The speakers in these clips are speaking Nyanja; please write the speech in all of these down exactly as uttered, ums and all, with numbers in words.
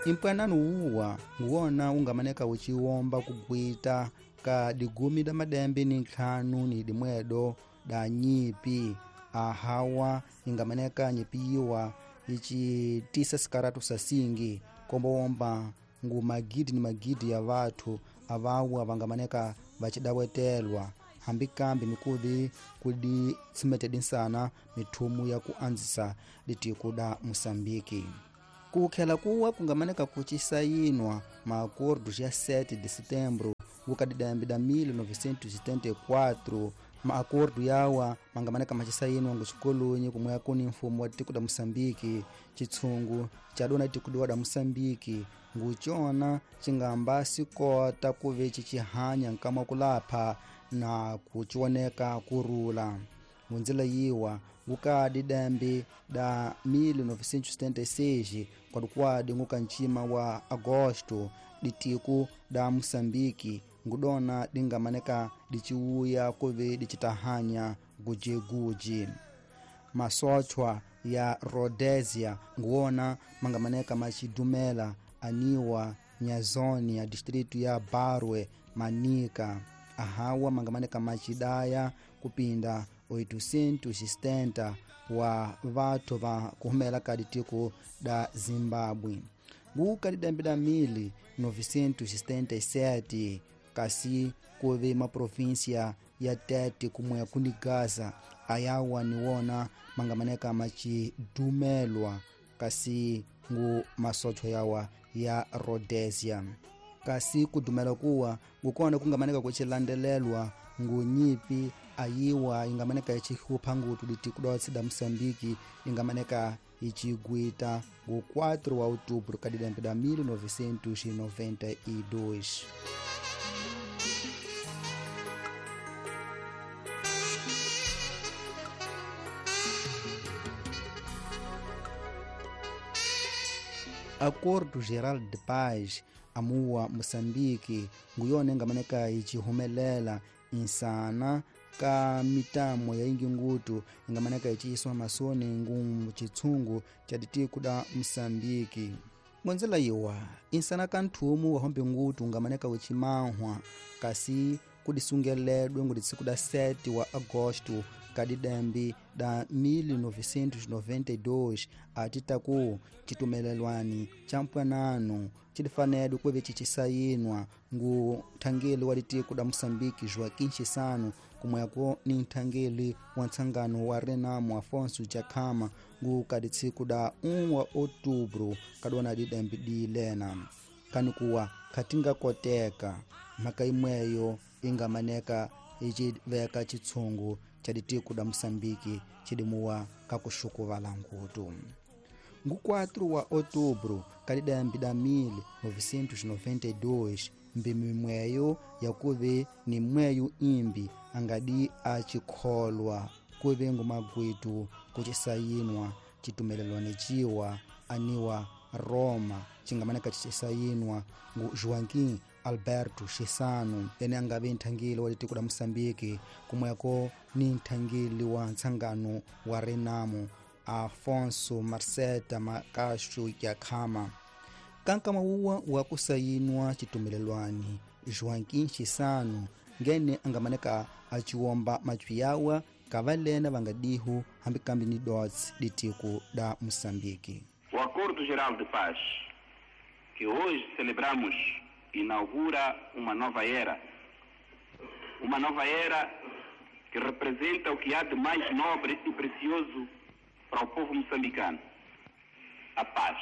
impwanano uwa nguwona ungamaneka uchiwomba kugwita ka digumi da madembe ni nkhanu ni dimwedo da nyipi ahawa ingamaneka nyipiwa ichi tisa sikaratu sasingi kombowomba ngu magidi ni magidi ya vatu avawa vangamaneka vachidawetelwa hambi kambi mikudi kudi tsimetedi nsana mithumu ya kuanzisa litiku da Musambiki. Kukhela kuwa kungamaneka kuchisayinwa maakordo ya sete de setembro wukadidambi da mil novecentos e setenta e quatro maakordo yawa mangamaneka machisayinwa nguchikolonyi kumwe yakuni mfumo wa litiku da Musambiki chitsungu chadona litiku da Musambiki nguchona chingamba sikota kuve chichihanya nkama kulapha na kuchioneka kurula munzila yiwa wukadi dembe da mil novecentos e setenta e seis kwadukwadi nguka nchima wa agosto litiku da Musambiki ngudona dingamaneka dichiuya kuve dichitahanya gujeguji masochwa ya Rhodesia nguona mangamaneka machidumela aniwa nyazoni ya distritu ya Barwe Manika ahawa mangamaneka machidaya kupinda oitocentos e setenta wa vatu va kuhumela kaditiku da Zimbabwe nguka lidambi da mil novecentos e setenta e sete kasi kuve maprovinsia ya Tete kumwe ya Kunigaza ayawa niwona mangamaneka machidumelwa kasi ngu masocho yawa ya Rhodesia kasi kudumela kuwa ngukona kungamaneka kuchilandelelwa ngunyipi ayiwa ingamaneka ichihuphangutu litiku da Musambiki ingamaneka ichigwita ngu quatro wa outubro kadidambi da mil novecentos e noventa e dois. Acordo Geral de Paz amuwa Musambiki nguyone ingamaneka ichihumelela insana ka mitamo ya ingi ngutu ingamaneka ichiswa masoni ngu chitsungu cha litiku da Musambiki ngonzela yiwa insana kanthumu wahombe ngutu ingamaneka uchimahwa kasi kudisungeledwe ngu litiku da sete wa agosto kadidambi da mil novecentos e noventa e dois atitaku chitumelelwani champwanano chidifanedwe kuve chichisayinwa ngu thangeli wa litiku da Musambiki Joaquim Chissano kumweko ni nthangeli wa ntsangano wa Renamo Afonso Dhlakama ngu kaditsiku da um wa outubro kadona didambi dilena kanikuwa katinga koteka makaimweyo ingamaneka ichiveka chitsungu cha litiku da Musambiki chidimuwa kakushukuvala ngutu ngu quatro wa outubro kadidambi da mil novecentos e noventa e dois mbimi mweyo yakuve ni mweyo imbi angadi achikholwa kuve ngu magwitu kuchisayinwa chitumelelwani chiwa aniwa Roma chingamaneka chisayinwa ngu Joaquim Alberto Chissano ene angave nthangeli wa litiku da Musambiki kumweko ni nthangeli wa ntsangano wa Renamo Afonso Marceta Makashu Dhlakama kankama uwa wa kusayinwa chitumelelwani Joaquim Chissano ngene angamaneka achiwomba machwi yawa kavalena vangadihu hambi kambi ni dots litiku da Musambiki. O Acordo Geral de Paz que hoje celebramos inaugura uma nova era, uma nova era que representa o que há de mais nobre e precioso para o povo moçambicano, a paz.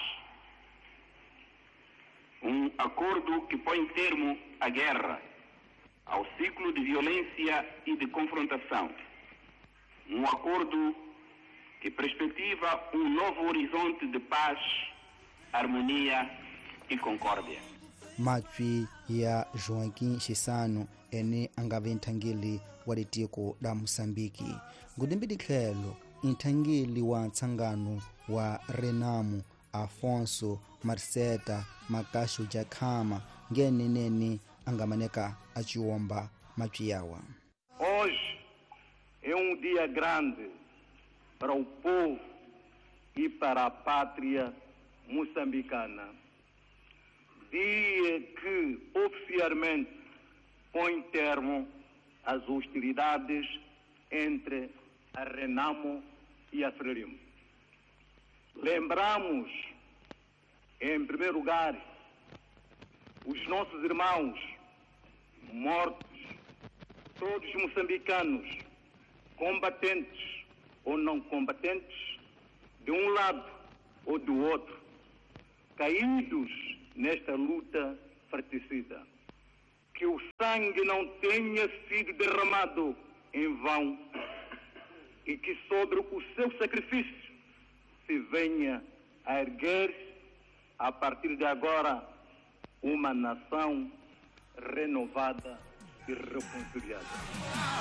Um acordo que põe termo à guerra, ao ciclo de violência e de confrontação. Um acordo que perspectiva um novo horizonte de paz, harmonia e concórdia. Machwi ya Joaquim Chissano ene angave nthangeli wa litiku da Musambiki ngudimbidikelo nthangeli wa ntsangano wa Renamo Afonso Marceta Makashu Dhlakama ngene nene angamaneka achiwomba machwi yawa. Hoje é um dia grande para o povo e para a pátria moçambicana. dia que oficialmente põe termo às hostilidades entre a Renamo e a Frelimo. Lembramos, em primeiro lugar, os nossos irmãos mortos, todos moçambicanos, combatentes ou não combatentes, de um lado ou do outro, caídos nesta luta fratricida. Que o sangue não tenha sido derramado em vão e que sobre o seu sacrifício se venha a erguer, a partir de agora, uma nação renovada e reconciliada.